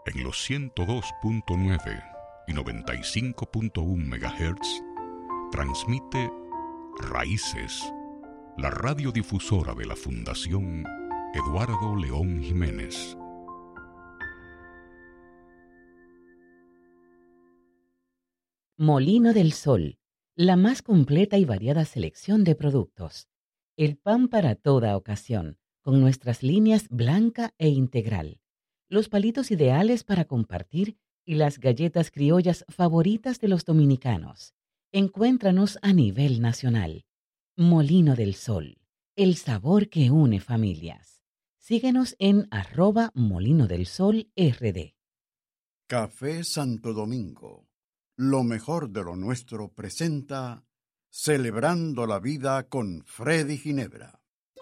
En los 102.9 y 95.1 MHz transmite Raíces, la radiodifusora de la Fundación Eduardo León Jiménez. Molino del Sol, la más completa y variada selección de productos. El pan para toda ocasión, con nuestras líneas blanca e integral. Los palitos ideales para compartir y las galletas criollas favoritas de los dominicanos. Encuéntranos a nivel nacional. Molino del Sol, el sabor que une familias. Síguenos en @MolinoDelSolRD. Café Santo Domingo, lo mejor de lo nuestro, presenta Celebrando la Vida con Freddy Ginebra.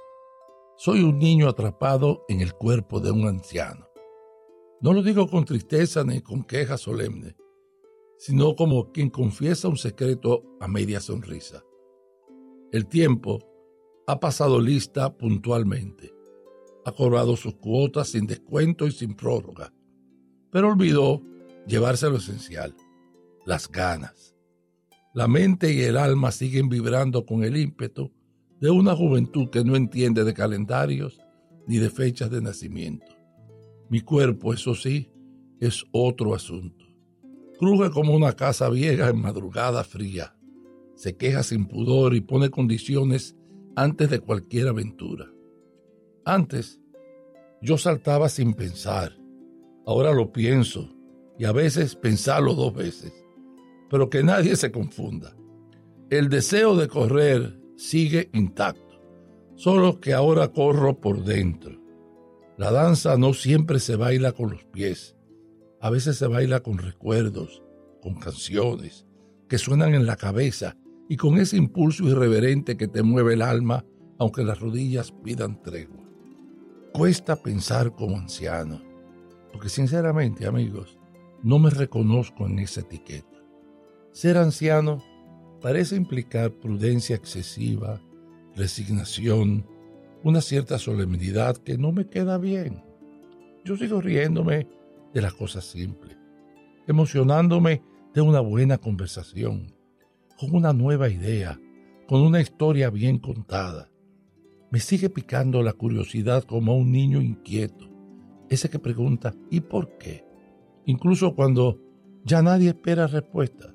Soy un niño atrapado en el cuerpo de un anciano. No lo digo con tristeza ni con queja solemne, sino como quien confiesa un secreto a media sonrisa. El tiempo ha pasado lista puntualmente, ha cobrado sus cuotas sin descuento y sin prórroga, pero olvidó llevarse lo esencial, las ganas. La mente y el alma siguen vibrando con el ímpetu de una juventud que no entiende de calendarios ni de fechas de nacimiento. Mi cuerpo, eso sí, es otro asunto. Cruje como una casa vieja en madrugada fría. Se queja sin pudor y pone condiciones antes de cualquier aventura. Antes, yo saltaba sin pensar. Ahora lo pienso y a veces pensarlo 2 veces. Pero que nadie se confunda. El deseo de correr sigue intacto, solo que ahora corro por dentro. La danza no siempre se baila con los pies, a veces se baila con recuerdos, con canciones que suenan en la cabeza y con ese impulso irreverente que te mueve el alma aunque las rodillas pidan tregua. Cuesta pensar como anciano, porque sinceramente, amigos, no me reconozco en esa etiqueta. Ser anciano parece implicar prudencia excesiva, resignación, una cierta solemnidad que no me queda bien. Yo sigo riéndome de las cosas simples, emocionándome de una buena conversación, con una nueva idea, con una historia bien contada. Me sigue picando la curiosidad como a un niño inquieto, ese que pregunta ¿y por qué? Incluso cuando ya nadie espera respuestas.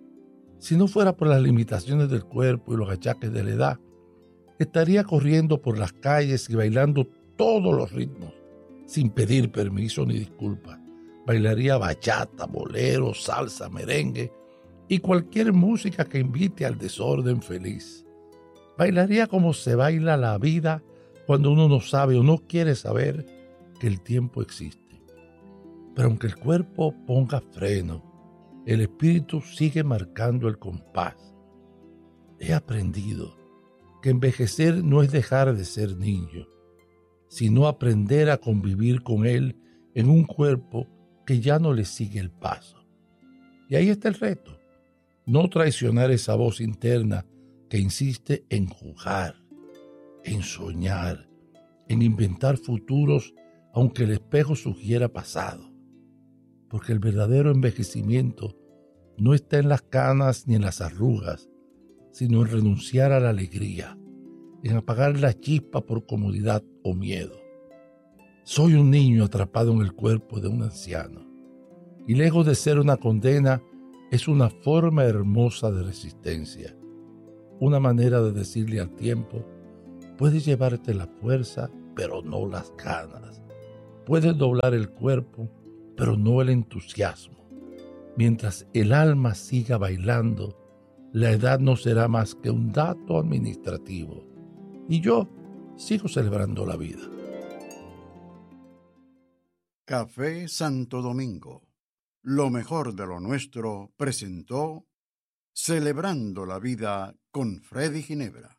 Si no fuera por las limitaciones del cuerpo y los achaques de la edad, estaría corriendo por las calles y bailando todos los ritmos, sin pedir permiso ni disculpas. Bailaría bachata, bolero, salsa, merengue y cualquier música que invite al desorden feliz. Bailaría como se baila la vida cuando uno no sabe o no quiere saber que el tiempo existe. Pero aunque el cuerpo ponga freno, el espíritu sigue marcando el compás. He aprendido que envejecer no es dejar de ser niño, sino aprender a convivir con él en un cuerpo que ya no le sigue el paso. Y ahí está el reto, no traicionar esa voz interna que insiste en jugar, en soñar, en inventar futuros aunque el espejo sugiera pasado. Porque el verdadero envejecimiento no está en las canas ni en las arrugas, sino en renunciar a la alegría, en apagar la chispa por comodidad o miedo. Soy un niño atrapado en el cuerpo de un anciano, y lejos de ser una condena, es una forma hermosa de resistencia, una manera de decirle al tiempo, puedes llevarte la fuerza, pero no las ganas. Puedes doblar el cuerpo, pero no el entusiasmo. Mientras el alma siga bailando, la edad no será más que un dato administrativo. Y yo sigo celebrando la vida. Café Santo Domingo, lo mejor de lo nuestro, presentó Celebrando la Vida con Freddy Ginebra.